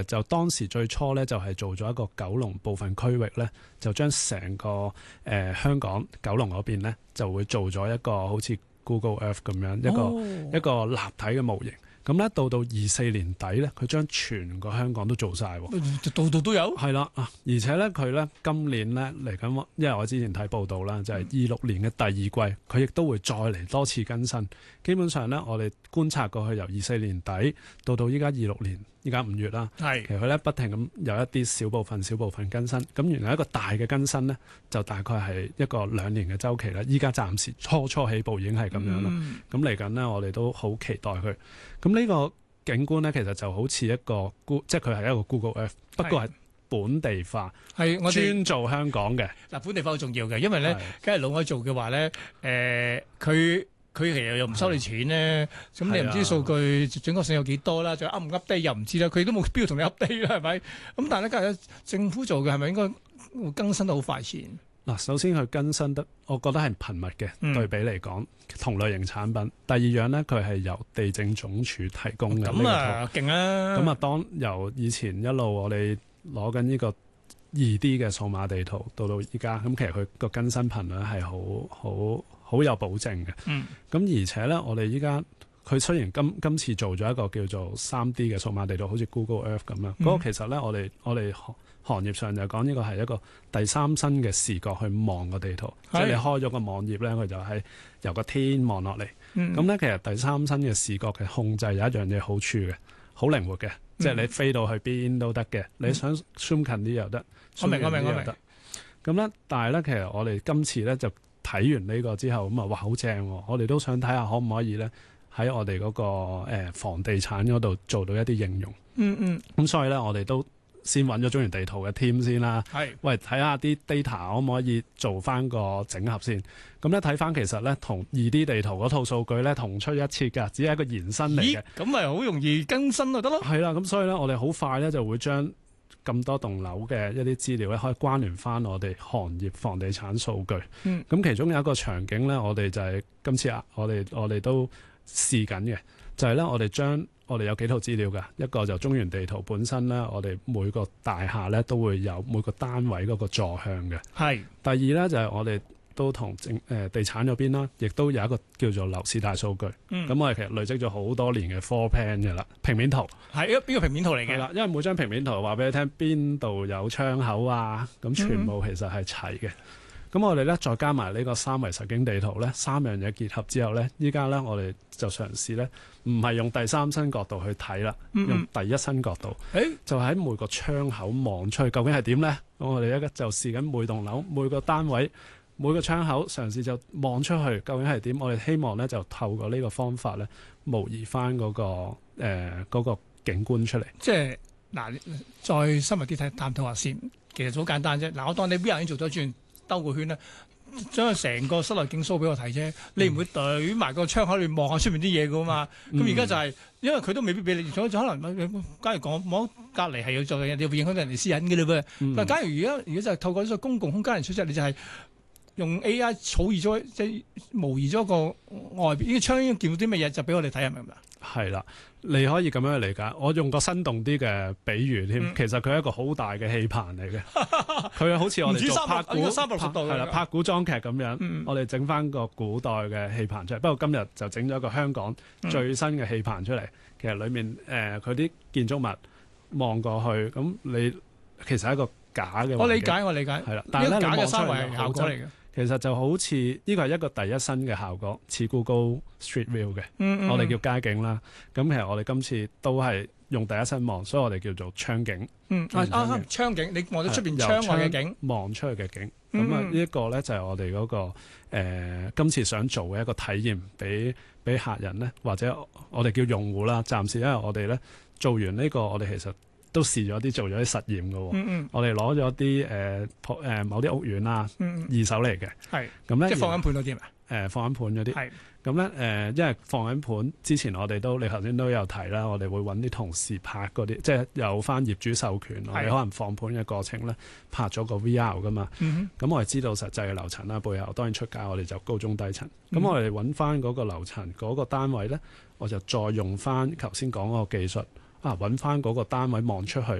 就當時最初咧就係做咗一個九龍部分區域咧，就將成個香港九龍嗰邊咧就會做咗一個好似 Google Earth 咁樣一個立體嘅模型。咁咧到24年底咧，佢將全個香港都做晒喎， 度度都有。 係啦，而且咧佢咧今年咧嚟緊，因為我之前睇報道啦，就係26年嘅第二季，佢亦都會再嚟多次更新。基本上咧，我哋觀察過去由24年底到依家26年，依家5月啦，其實佢咧不停咁有一啲小部分更新。咁原來一個大嘅更新咧，就大概係一個2年嘅週期啦。依家暫時初起步已經係咁樣啦。咁嚟緊咧，我哋都好期待佢。咁呢個景觀咧，其實就好似一個即係佢係一個 Google Earth， 不過係本地化，係我專做香港嘅。嗱，本地化好重要嘅，因為咧，梗係老外做嘅話咧，佢其實又唔收你錢咧，咁你唔知數據準確性有幾多啦，仲 up 唔 update 又唔知啦，佢都冇必要同你 update 啦，係咪？咁但係咧，梗係政府做嘅係咪應該會更新得好快先？嗱，首先佢更新得，我覺得係頻密嘅，對比嚟講，同類型產品。第二樣咧，佢係由地政總署提供嘅。咁啊，勁啦！咁啊，當由以前一路我哋攞緊呢個2D 嘅數碼地圖，到依家，咁其實佢個更新頻率係好有保證嘅。咁而且咧，我哋依家佢雖然今次做咗一個叫做3D 嘅數碼地圖，好似 Google Earth 咁樣，嗰個其實咧，我哋行業上就講呢個係一個第三身嘅視覺去望個地圖，即係你開咗個網頁咧，佢就係由個天望落嚟。咁咧，其實第三身嘅視覺嘅控制有一樣嘢好處嘅，好靈活嘅，即係你飛到去邊都得嘅。你想 zoom 近啲又得，我明。咁咧，但係咧，其實我哋今次咧就睇完呢個之後，咁啊，哇，好正喎！我哋都想睇下可唔可以咧喺我哋嗰個房地產嗰度做到一啲應用。咁所以咧，我哋都先揾咗中原地圖嘅 team 先啦，喂，睇下啲 data 可唔可以做翻個整合先。咁咧睇翻其實咧同2D 地圖嗰套數據咧同出一轍㗎，只係一個延伸嚟嘅。咁咪好容易更新就得咯。係啦，咁所以咧我哋好快咧就會將咁多棟樓嘅一啲資料咧可以關聯翻我哋行業房地產數據。咁其中有一個場景咧，我哋就係今次我哋都試緊嘅，就係咧我哋有幾套資料㗎，一個就中原地圖本身啦，我哋每個大廈咧都會有每個單位嗰個坐向嘅。第二咧就係我哋都同地產嗰邊啦，亦都有一個叫做樓市大數據。咁我哋其實累積咗好多年嘅 floor plan 嘅啦，平面圖係邊個平面圖嚟嘅啦？因為每張平面圖話俾你聽邊度有窗口啊，咁全部其實係齊嘅。咁我哋咧再加埋呢個3維實景地圖咧，3樣嘢結合之後咧，依家咧我哋就嘗試咧，唔係用第三身角度去睇啦，用第一身角度，就喺每個窗口望出去，究竟係點咧？咁我哋就試緊每棟樓、每個單位、每個窗口，嘗試就望出去，究竟係點？我哋希望咧就透過呢個方法咧，模擬翻嗰個景觀出嚟。即係嗱，再深入啲睇探討下先，其實好簡單啫。嗱，我當你 VR 已經做咗轉。兜個圈咧，將成個室內景 show 俾我睇啫。你唔會對埋個窗口去望下出面啲嘢噶嘛？咁而家就係、因為佢都未必俾你，可能假如講望隔離係要做嘅嘢，你會影響到人哋私隱嘅嘞噃。但假如而家就係透過呢個公共空間嚟出出，你就係用 AI 草擬咗，即係模擬咗個外邊呢個窗應該見到啲乜嘢，就俾我哋睇，係咪咁啊？係啦，你可以咁樣去理解。我用個生動啲嘅比喻添，其實佢係一個好大嘅氣棚嚟嘅。佢好似我哋做拍古360度係啦，拍古裝劇咁樣。我哋整翻個古代嘅氣棚出嚟。不過今日就整咗一個香港最新嘅氣棚出嚟。其實裡面佢啲建築物望過去，咁你其實係一個假嘅。我理解係啦，但係咧假嘅3維效果嚟嘅。其實就好似呢個係一個第一身嘅效果，似 Google Street View 嘅，我哋叫街景啦。咁其實我哋今次都係用第一身望，所以我哋叫做窗景。窗景，你望到出邊窗外嘅景，望出去嘅景。咁啊，呢一個咧就係我哋嗰個今次想做嘅一個體驗，俾客人咧，或者我哋叫用戶啦。暫時因為我哋咧做完呢個，我哋其實都試咗啲做咗啲實驗嘅。我哋攞咗啲某啲屋苑啦，二手嚟嘅。咁咧即係放緊盤嗰啲咪？放緊盤嗰啲。咁咧因為放緊盤之前，我哋你頭先都有提啦，我哋會揾啲同事拍嗰啲，即係有翻業主授權，我哋可能放盤嘅過程咧拍咗個 VR 噶嘛。咁我哋知道實際嘅樓層啦，背後當然出街我哋就高中低層。咁我哋揾翻嗰個樓層嗰個單位咧，我就再用翻頭先講嗰個技術。揾翻嗰個單位望出去，